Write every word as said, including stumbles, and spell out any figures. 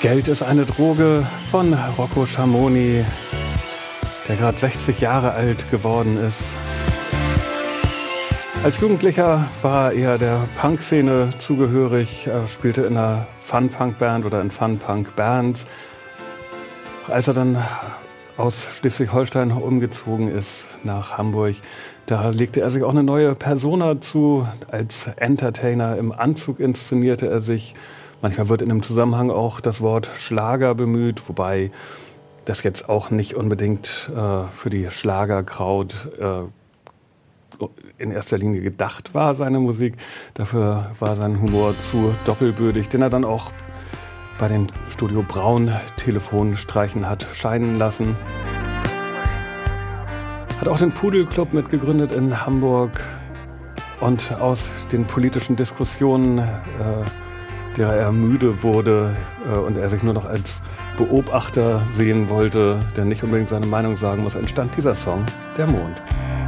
Geld ist eine Droge von Rocco Schamoni, der gerade sechzig Jahre alt geworden ist. Als Jugendlicher war er eher der Punk-Szene zugehörig, er spielte in einer Fun-Punk-Band oder in Fun-Punk-Bands. Als er dann aus Schleswig-Holstein umgezogen ist nach Hamburg, da legte er sich auch eine neue Persona zu. Als Entertainer im Anzug inszenierte er sich. Manchmal wird in dem Zusammenhang auch das Wort Schlager bemüht, wobei das jetzt auch nicht unbedingt äh, für die Schlagerkraut äh, in erster Linie gedacht war, seine Musik. Dafür war sein Humor zu doppelbödig, den er dann auch bei den Studio Braun Telefonstreichen hat scheinen lassen. Hat auch den Pudelclub mitgegründet in Hamburg und aus den politischen Diskussionen, äh, derer er müde wurde äh, und er sich nur noch als Beobachter sehen wollte, der nicht unbedingt seine Meinung sagen muss, entstand dieser Song, Der Mond.